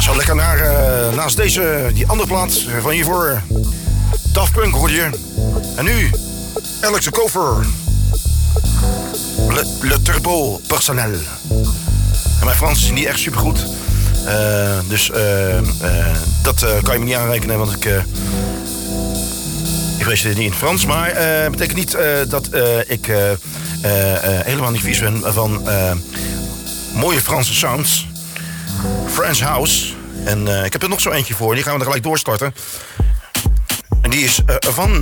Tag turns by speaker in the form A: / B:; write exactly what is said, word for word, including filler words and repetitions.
A: zo lekker naar, uh, naast deze, die andere plaat van hiervoor. Daft Punk hoor je. En nu, Alex de Kover. Le, le turbo personnel. En mijn Frans is niet echt supergoed. Uh, dus uh, uh, dat uh, kan je me niet aanrekenen, want ik... Uh, ik weet het niet in het Frans, maar dat uh, betekent niet uh, dat uh, ik uh, uh, uh, helemaal niet vies ben van uh, mooie Franse sounds. French House. En uh, ik heb er nog zo eentje voor, die gaan we er gelijk doorstarten. En die is uh, van